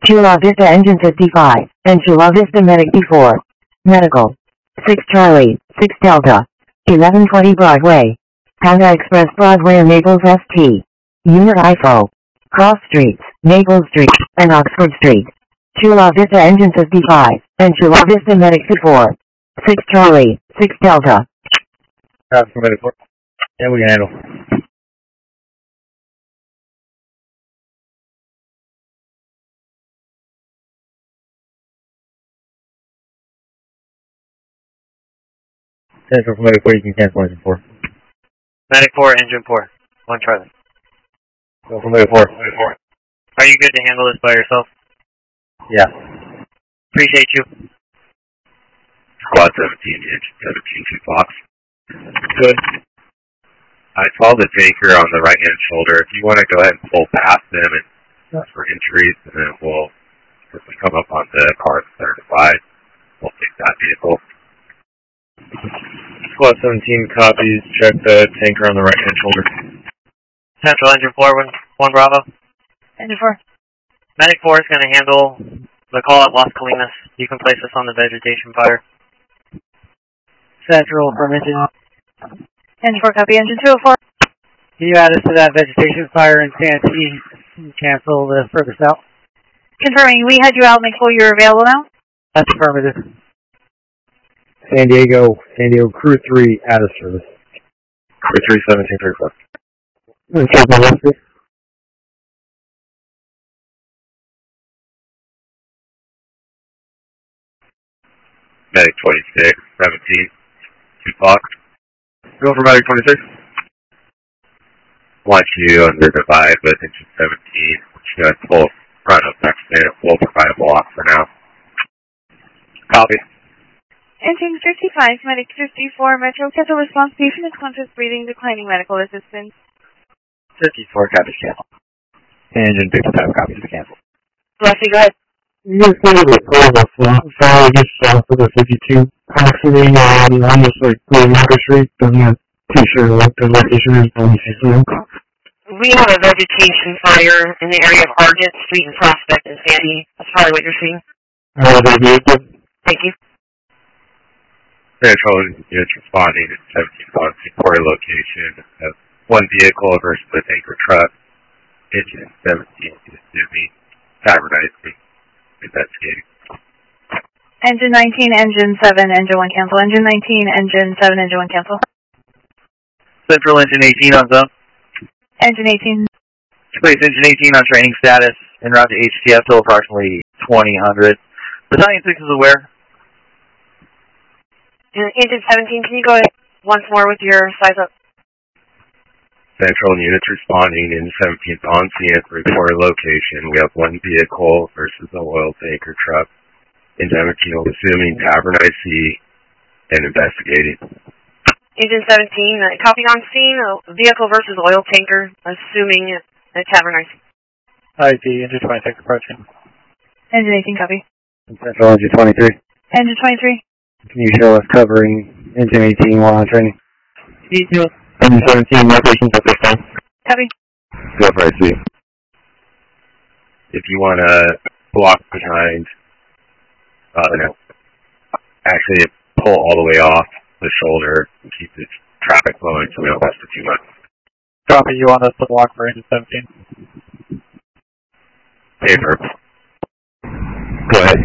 Chula Vista Engine 55, and Chula Vista Medic B4. Medical. 6 Charlie, 6 Delta. 1120 Broadway. Panda Express Broadway and Naples ST. Unit IFO. Cross Streets, Naples Street, and Oxford Street. Chula Vista Engine 55, and Chula Vista Medic B4. 6 Charlie, 6 Delta. Medic 4. Yeah, we can handle. Central for Medic 4, you can cancel Engine 4. Medic 4, Engine 4. 1 Charlie. Go for Medic 4. Medic 4. Are you good to handle this by yourself? Yeah. Appreciate you. Squad 17, Engine 17, 2 Fox. Good. I saw the tanker on the right-hand shoulder. If you want to go ahead and pull past them and for entries, and then we'll, if we come up on the cars that are divided, we'll take that vehicle. Squad 17 copies. Check the tanker on the right-hand shoulder. Central Engine 4, 1 Bravo. Engine 4. Medic 4 is going to handle the call at Las Colinas. You can place us on the vegetation fire. Central from Engine 4, copy. Engine 204. Can you add us to that vegetation fire in Santee? Cancel the further south. Confirming, we had you out. Make sure you're available now. That's affirmative. San Diego Crew 3 out of service. Crew 3, 1734. Medic 26, 17, 2 Fox. Go for Medic 26. Want you under divide with Engine 17, which you guys pull front of next minute. We'll provide a block for now. Copy. Engine 55, Medic 54, Metro, cancel response, patient is conscious breathing, declining medical assistance. 54, copies cancel. Engine 55, copies cancel. Rusty, go ahead. Yes, there was a call fire just south of the 52 accident almost like Market Street. I'm not too sure what the location is, but We have a vegetation fire in the area of Argent Street and Prospect in Sandy. That's probably what you're seeing. Thank you. Central units responding to 17 on Sequoia location. One vehicle versus the tanker truck. Engine 17 is Disney. Tavernizing. Investigating. Engine 19, Engine 7, Engine 1 cancel. Engine 19, Engine 7, Engine 1 cancel. Central Engine 18 on zone. Engine 18. Place Engine 18 on training status en route to HTF till approximately 2000. Battalion 6 is aware. Engine 17, can you go once more with your size up? Central units responding in 17th on scene at the reported location. We have one vehicle versus a oil tanker truck. In 17, assuming Tavernized C and investigating. Engine 17, copy on scene, vehicle versus oil tanker, assuming a Tavernized. ID, Engine 26 approaching. Engine 18, copy. Central Engine 23. Engine 23. Can you show us covering Engine 18 while on training? Engine 17 locations at this time. Copy. Go for IC. If you want to block behind, no. Actually, pull all the way off the shoulder and keep the traffic flowing so we don't bust it too much. Copy, you want us to block for Engine 17? Paper. Go ahead.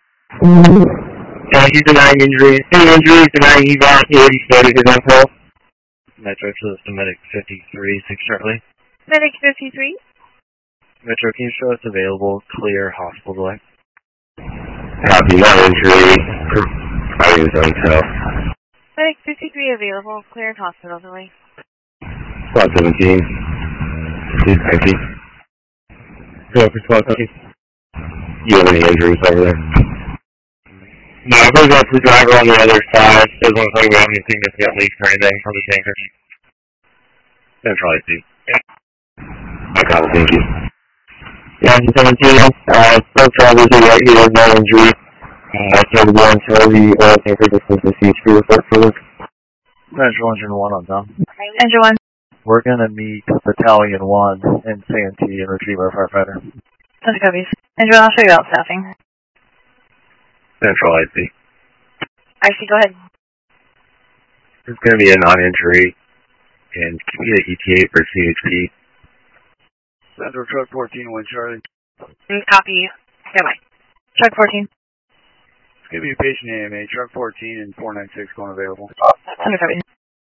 He's denying injury. Any injuries, denying evac. He already stated his info. Metro to Medic 53, 6 Charlie. Medic 53. Metro, can you show us available clear hospital delay? Copy, no injury. Providing his own self. Medic 53 available, cleared hospital delay. Squad 17. Please, thank you. Go for Squad 17. You have any injuries over there? No, I believe that's the driver on the other side. Doesn't look like we have any significant leaks or anything from the tanker. Central IC. I got it, thank you. Yeah, 17, both drivers are right here, no injury. That's going to go until the oil tanker gets into the CHP report for this. Central Engine 1 on zone. Engine 1. We're going to meet Battalion 1 in Santee and retrieve our firefighter. That's copies. Andrew, I'll show you out staffing. Central IC. IC, go ahead. There's going to be a non-injury, and give me the ETA for CHP. Central Truck 14, 1 Charlie. Copy. Stand by. Truck 14. It's going to be a patient AMA, Truck 14 and 496 going available. Under copy.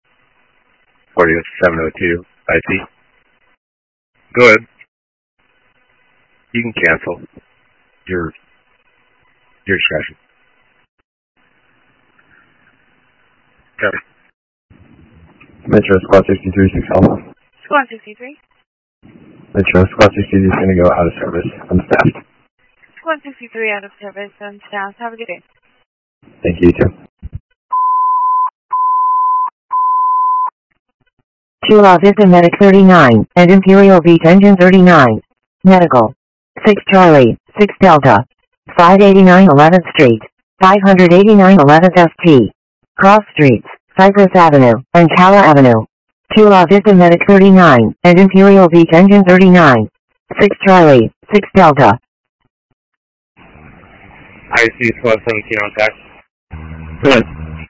4702, IC. Go ahead. You can cancel. Your discretion. Copy. Metro Squad 63, 6 Alpha. Squad 63. Metro Squad 63 is going to go out of service. Unstaffed. Squad 63 out of service and staff. Have a good day. Thank you, too. Chula Vista Medic 39 and Imperial Beach Engine 39. Medical. 6 Charlie, 6 Delta. 589 11th Street. 589 11th ST. Cross Streets, Cypress Avenue, and Cala Avenue. Chula Vista Medic 39 and Imperial Beach Engine 39. 6 Charlie, 6 Delta. IC Squad 17 on tax. Good.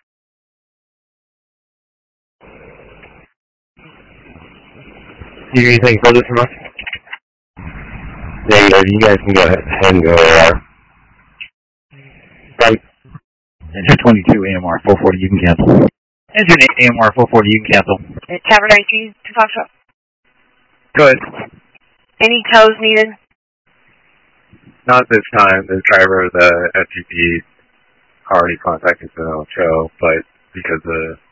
Do you need anything further from us? Yeah, you guys can go ahead and go AR. Right. Engine 22 AMR 440, you can cancel. Engine AMR 440, you can cancel. Tavern IC to Foxtrot. Good. Any tows needed? Not this time. The driver of the SUV already contacted the show, but because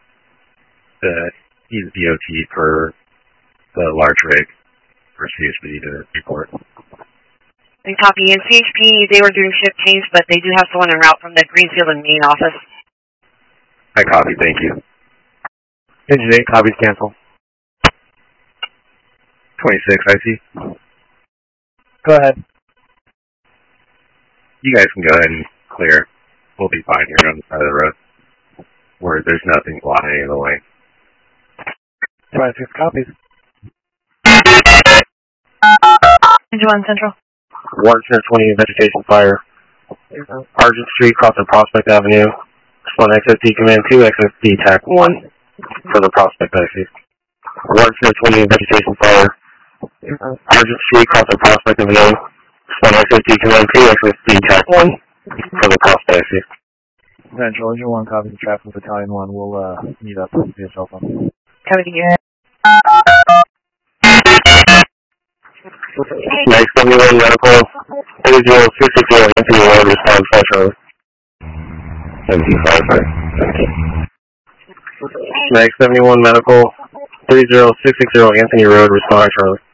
he's DOT for the large rig for CHP to report. And copy. In CHP, they were doing shift change, but they do have someone en route from the Greenfield and main office. I copy. Thank you. Engine 8 copies cancel. 26, I see. Go ahead. You guys can go ahead and clear. We'll be fine here on the side of the road, where there's nothing blocking the way. 26 copies. Engine 1 Central. 120 vegetation fire. Argent Street, crossing Prospect Avenue. 1 XSD command, 2 XSD TAC 1 for the Prospect IC. 120 vegetation fire. Argent Street, crossing Prospect Avenue. 1 XSD command, 2 XSD TAC 1 for the Prospect IC. Central, Engine 1 copies of traffic battalion 1. We'll meet up via cell phone. Copy to you. Next 71 medical 3060 Anthony Road, respond 5 Charlie. 75, sorry. Next 71 medical 30660 Anthony Road, respond Charlie.